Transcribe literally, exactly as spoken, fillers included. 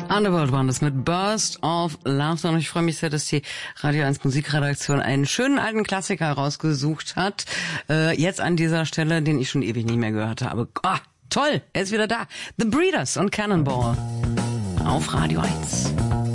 Underworld waren das mit Burst of Laughter und ich freue mich sehr, dass die Radio eins Musikredaktion einen schönen alten Klassiker rausgesucht hat. Äh, jetzt an dieser Stelle, den ich schon ewig nicht mehr gehört habe. Ah, toll, er ist wieder da. The Breeders und Cannonball auf Radio eins.